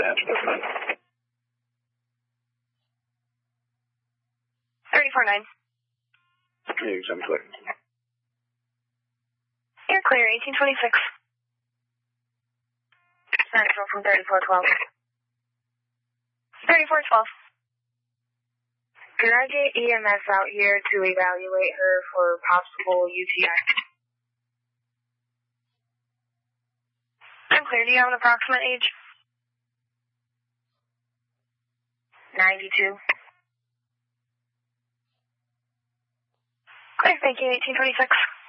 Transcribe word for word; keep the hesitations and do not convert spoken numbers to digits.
dispatch. thirty-four nine. Community seven clear. You're clear, eighteen twenty-six. Central from thirty-four twelve. thirty-four twelve. Can I get E M S out here to evaluate her for possible U T I? I'm clear. Do you have an approximate age? ninety-two. Clear, thank you, eighteen twenty-six.